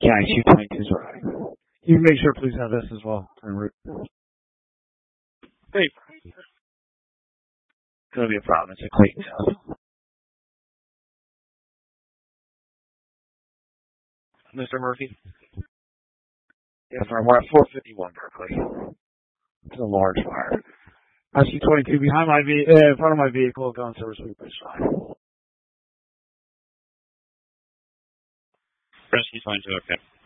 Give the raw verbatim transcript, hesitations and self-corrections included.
Yeah, I C twenty-two is alright. You make sure, please, have this as well. Hey. It's going to be a problem. It's a Clayton's house. Mister Murphy? Yes, sir. We're at four fifty-one Berkeley. It's a large fire. I C twenty-two behind my ve- uh, in front of my vehicle, going service sweep is fine. Rescue twenty-two, okay.